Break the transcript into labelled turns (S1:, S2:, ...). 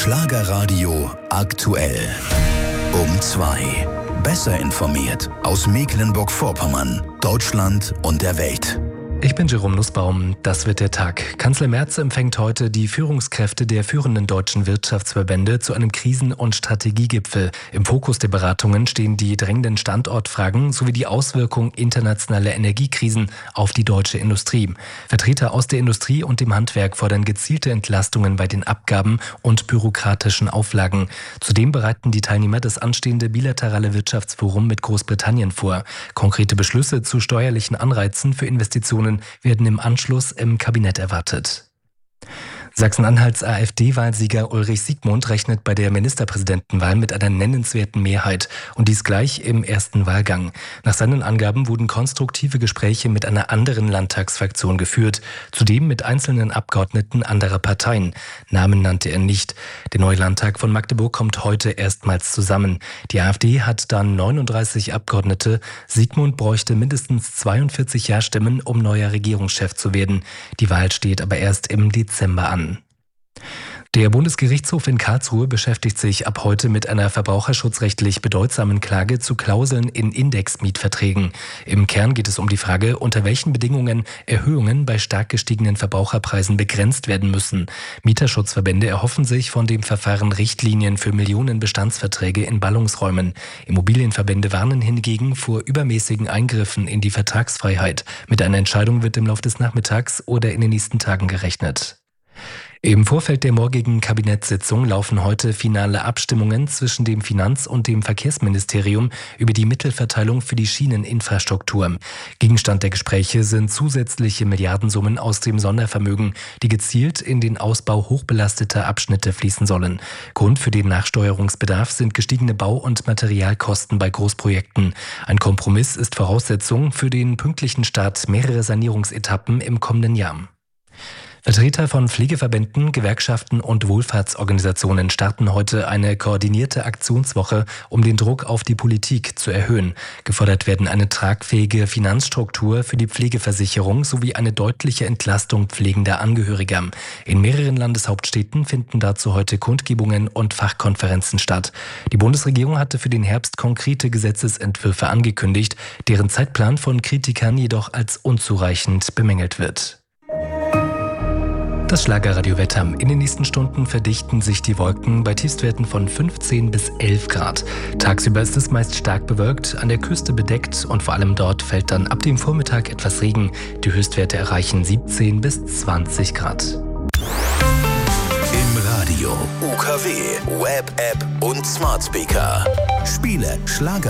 S1: Schlagerradio aktuell. Um 2. Besser informiert aus Mecklenburg-Vorpommern, Deutschland und der Welt.
S2: Ich bin Jerome Nussbaum, das wird der Tag. Kanzler Merz empfängt heute die Führungskräfte der führenden deutschen Wirtschaftsverbände zu einem Krisen- und Strategiegipfel. Im Fokus der Beratungen stehen die drängenden Standortfragen sowie die Auswirkungen internationaler Energiekrisen auf die deutsche Industrie. Vertreter aus der Industrie und dem Handwerk fordern gezielte Entlastungen bei den Abgaben und bürokratischen Auflagen. Zudem bereiten die Teilnehmer das anstehende bilaterale Wirtschaftsforum mit Großbritannien vor. Konkrete Beschlüsse zu steuerlichen Anreizen für Investitionen werden im Anschluss im Kabinett erwartet. Sachsen-Anhalts AfD-Wahlsieger Ulrich Siegmund rechnet bei der Ministerpräsidentenwahl mit einer nennenswerten Mehrheit und dies gleich im ersten Wahlgang. Nach seinen Angaben wurden konstruktive Gespräche mit einer anderen Landtagsfraktion geführt, zudem mit einzelnen Abgeordneten anderer Parteien. Namen nannte er nicht. Der neue Landtag von Magdeburg kommt heute erstmals zusammen. Die AfD hat dann 39 Abgeordnete. Siegmund bräuchte mindestens 42 Ja-Stimmen, um neuer Regierungschef zu werden. Die Wahl steht aber erst im Dezember an. Der Bundesgerichtshof in Karlsruhe beschäftigt sich ab heute mit einer verbraucherschutzrechtlich bedeutsamen Klage zu Klauseln in Indexmietverträgen. Im Kern geht es um die Frage, unter welchen Bedingungen Erhöhungen bei stark gestiegenen Verbraucherpreisen begrenzt werden müssen. Mieterschutzverbände erhoffen sich von dem Verfahren Richtlinien für Millionen Bestandsverträge in Ballungsräumen. Immobilienverbände warnen hingegen vor übermäßigen Eingriffen in die Vertragsfreiheit. Mit einer Entscheidung wird im Laufe des Nachmittags oder in den nächsten Tagen gerechnet. Im Vorfeld der morgigen Kabinettssitzung laufen heute finale Abstimmungen zwischen dem Finanz- und dem Verkehrsministerium über die Mittelverteilung für die Schieneninfrastruktur. Gegenstand der Gespräche sind zusätzliche Milliardensummen aus dem Sondervermögen, die gezielt in den Ausbau hochbelasteter Abschnitte fließen sollen. Grund für den Nachsteuerungsbedarf sind gestiegene Bau- und Materialkosten bei Großprojekten. Ein Kompromiss ist Voraussetzung für den pünktlichen Start mehrerer Sanierungsetappen im kommenden Jahr. Vertreter von Pflegeverbänden, Gewerkschaften und Wohlfahrtsorganisationen starten heute eine koordinierte Aktionswoche, um den Druck auf die Politik zu erhöhen. Gefordert werden eine tragfähige Finanzstruktur für die Pflegeversicherung sowie eine deutliche Entlastung pflegender Angehöriger. In mehreren Landeshauptstädten finden dazu heute Kundgebungen und Fachkonferenzen statt. Die Bundesregierung hatte für den Herbst konkrete Gesetzesentwürfe angekündigt, deren Zeitplan von Kritikern jedoch als unzureichend bemängelt wird. Das Schlagerradio-Wetter. In den nächsten Stunden verdichten sich die Wolken bei Tiefstwerten von 15 bis 11 Grad. Tagsüber ist es meist stark bewölkt, an der Küste bedeckt und vor allem dort fällt dann ab dem Vormittag etwas Regen. Die Höchstwerte erreichen 17 bis 20 Grad.
S1: Im Radio, UKW, Web-App und Smart Speaker. Spiele, Schlager.